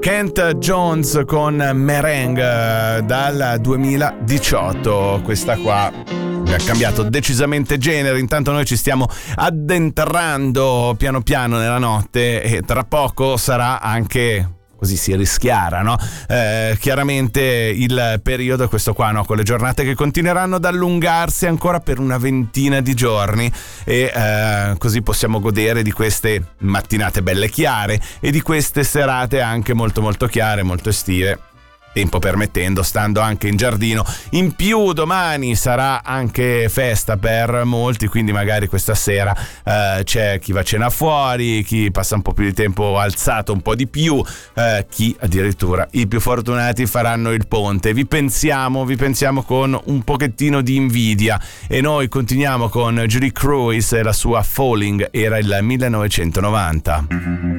Kent Jones con Merengue dal 2018. Questa qua ha cambiato decisamente genere. Intanto noi ci stiamo addentrando piano piano nella notte e tra poco sarà anche, così si rischiara, no? Chiaramente il periodo è questo qua, no? Con le giornate che continueranno ad allungarsi ancora per una ventina di giorni e così possiamo godere di queste mattinate belle chiare e di queste serate anche molto molto chiare, molto estive, tempo permettendo, stando anche in giardino. In più domani sarà anche festa per molti, quindi magari questa sera c'è chi va a cena fuori, chi passa un po' più di tempo alzato, un po' di più, chi addirittura, i più fortunati, faranno il ponte. Vi pensiamo con un pochettino di invidia e noi continuiamo con Julie Cruise e la sua Falling, era il 1990.